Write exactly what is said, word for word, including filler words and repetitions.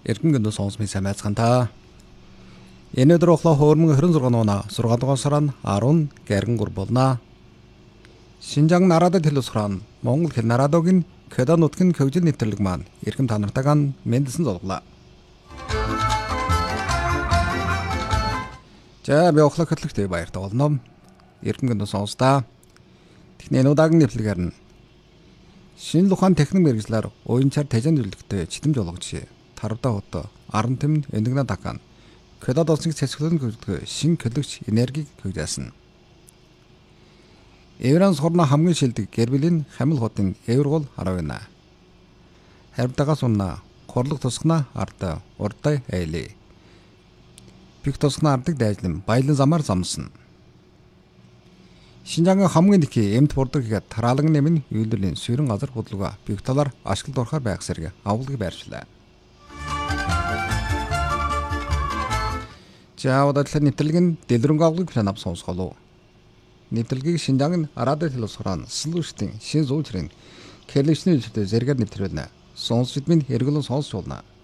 Эргэн гэнэ сонсмын сайн байцгаана. Энэ өдөр охлоо хөөрмөн хорин зургаан оноо сургаал дугаар сараа арван гэргэн гур болно. Шинжаан нарадад хэлсхран Монгол хэл нарадогийн Кэда нутгийн хөгжил нэвтрэлэг маань эрхэм та нартайгаа мэндэлсэн зурглаа. За би охлоо хөтлөгтэй баяртай болно. Эрхэм гэнэ сонстаа. Техник удаагийн нэвтрэлгээр нь шинэ ухаан техник мэргэжлэр уянчаар тажин зөвлөгтэй читэмж болгож тарвда хот аран тэм эндэгнэ дакан Кэда досныг цэцгэлэн хөгжих шин көлөгч энергийг хөгжүүлсэн. Эвран сурна хамгийн шилдэг гэрбилийн хамил хотын эвргол харавна. Харвдагаас унна хорлог тусгна арда урдай айлээ. Пик тусгна ардаг дайжлан баялан замаар замсан. Шинжаангийн хамгийн их эмт бурдаг гэхэд тараалан нэмэн үйлдвэрлэлийн суурин газар бодлого пик талаар ашиглалт орохоор байх зэрэг авуулгыг байршлаа. За удаадлын нэвтрэлгийн дэлгэрэнгүй авуулгыг план авсан сонсголоо. Нэвтрэлгийг Шинжаангийн радио телевизээр слуштын шин зүүчрийн кэлэшний зүйлтэй зэрэгээр нэвтрүүлнэ. Сонсч минь эргэлэн сонсч болно.